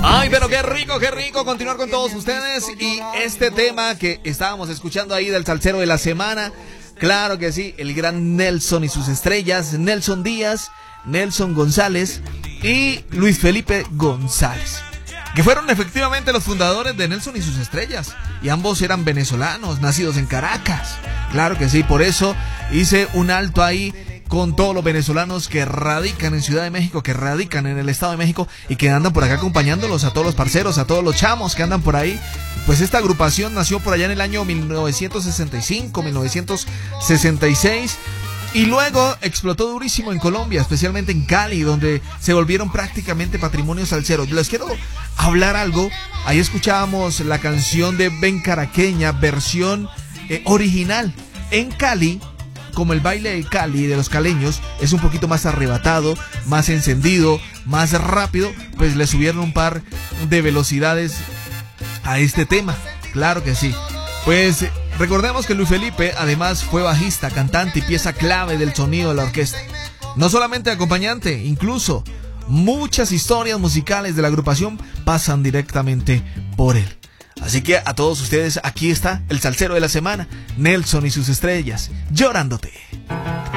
Ay, pero qué rico continuar con todos ustedes. Y este tema que estábamos escuchando ahí del salsero de la semana, claro que sí, el gran Nelson y sus estrellas, Nelson Díaz, Nelson González y Luis Felipe González, que fueron efectivamente los fundadores de Nelson y sus estrellas, y ambos eran venezolanos, nacidos en Caracas. Claro que sí, por eso hice un alto ahí con todos los venezolanos que radican en Ciudad de México, que radican en el Estado de México y que andan por acá acompañándolos, a todos los parceros, a todos los chamos que andan por ahí. Pues esta agrupación nació por allá en el año 1965, 1966, y luego explotó durísimo en Colombia, especialmente en Cali, donde se volvieron prácticamente patrimonio salsero. Yo les quiero hablar algo. Ahí escuchábamos la canción de Ben Caraqueña, versión original. En Cali, como el baile de Cali, de los caleños, es un poquito más arrebatado, más encendido, más rápido, pues le subieron un par de velocidades a este tema. Claro que sí. Pues recordemos que Luis Felipe además fue bajista, cantante y pieza clave del sonido de la orquesta. No solamente acompañante, incluso muchas historias musicales de la agrupación pasan directamente por él. Así que a todos ustedes, aquí está el salsero de la semana, Nelson y sus estrellas, Llorándote.